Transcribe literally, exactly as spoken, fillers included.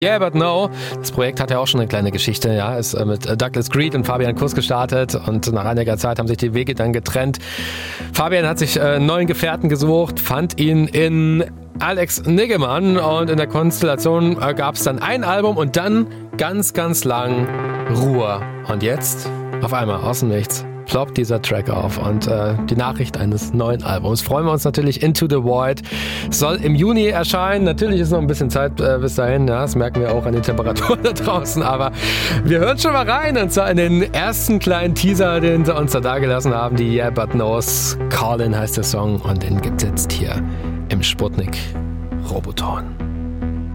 Yeah, but no. Das Projekt hat ja auch schon eine kleine Geschichte, ja. Ist mit Douglas Creed und Fabian Kuss gestartet und nach einiger Zeit haben sich die Wege dann getrennt. Fabian hat sich einen neuen Gefährten gesucht, fand ihn in Alex Niggemann und in der Konstellation gab es dann ein Album und dann ganz, ganz lang Ruhe. Und jetzt, auf einmal, aus dem Nichts, ploppt dieser Track auf und äh, die Nachricht eines neuen Albums. Freuen wir uns natürlich. Into the Void soll im Juni erscheinen. Natürlich ist noch ein bisschen Zeit äh, bis dahin. Ja, das merken wir auch an den Temperaturen da draußen. Aber wir hören schon mal rein und zwar in den ersten kleinen Teaser, den sie uns da dagelassen haben. Die Yeah But No's. Call In heißt der Song und den gibt's jetzt hier im Sputnik Roboton.